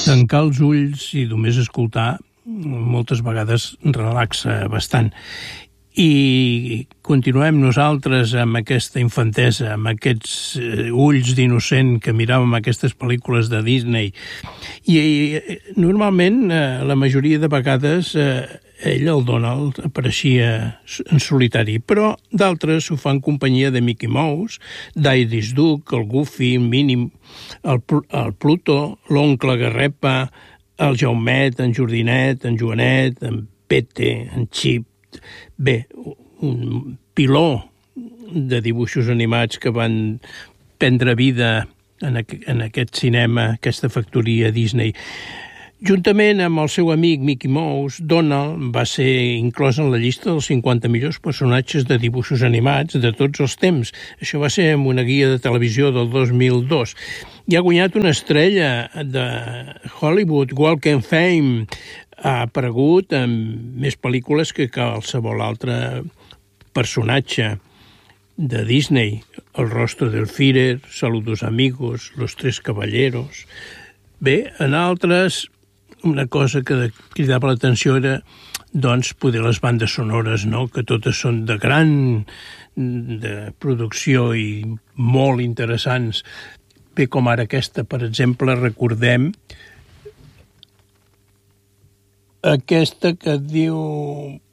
Tancar els ulls i només escoltar moltes vegades relaxa bastant. I continuem nosaltres amb aquesta infantesa, amb aquests ulls d'innocent que miràvem aquestes pel·lícules de Disney. I normalment, la majoria de vegades, ell, el Donald, apareixia en solitari, però d'altres ho fan companyia de Mickey Mouse, d'Iris Duck, el Goofy, el Minnie, el Pluto, l'oncle Garrepa, el Jaumet, en Jordinet, en Joanet, en Pete, en Chip. Bé, un piló de dibuixos animats que van prendre vida en aquest cinema, aquesta factoria Disney. Juntament amb el seu amic Mickey Mouse, Donald va ser inclòs en la llista dels 50 millors personatges de dibuixos animats de tots els temps. Això va ser amb una guia de televisió del 2002. I ha guanyat una estrella de Hollywood, Walk of Fame. Ha aparegut en més pel·lícules que qualsevol altre personatge de Disney. El rostro del Führer, Saludos amigos, Los tres caballeros. Bé, en altres, una cosa que cridava l'atenció era, doncs, poder les bandes sonores, no?, que totes són de producció i molt interessants. Bé, com ara aquesta, per exemple, recordem aquesta que diu